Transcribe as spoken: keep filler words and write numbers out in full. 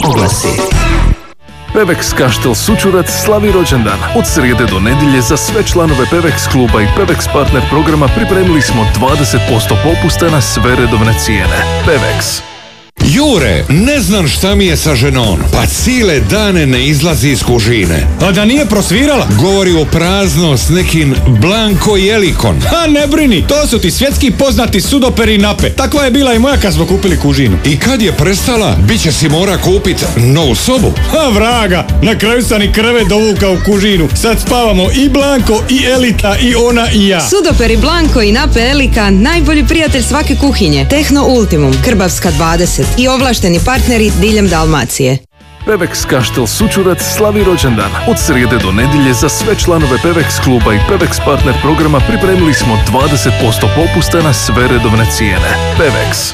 oglasi. Pevex Kaštel Sučurac slavi rođendan. Od srijede do nedjelje za sve članove Pevex kluba i Pevex partner programa pripremili smo dvadeset posto popusta na sve redovne cijene. Pevex. Jure, ne znam šta mi je sa ženom, pa cijele dane ne izlazi iz kužine. A da nije prosvirala? Govori o prazno s nekim Blanko Jelikon. Ha, ne brini, to su ti svjetski poznati sudoperi nape. Takva je bila i moja kad smo kupili kužinu. I kad je prestala, bit će si mora kupit novu sobu. Ha, vraga, na kraju sam i krevet dovukao u kužinu. Sad spavamo i Blanko, i Elika, i ona, i ja. Sudoperi Blanko i nape Elika, najbolji prijatelj svake kuhinje. Tehno Ultimum, Krbavska dvadeset i ovlašteni partneri diljem Dalmacije. Pevex Kaštel Sučurac slavi rođendan. Od srijede do nedjelje za sve članove Pevex kluba i Pevex partner programa pripremili smo dvadeset posto popusta na sve redovne cijene. Pevex.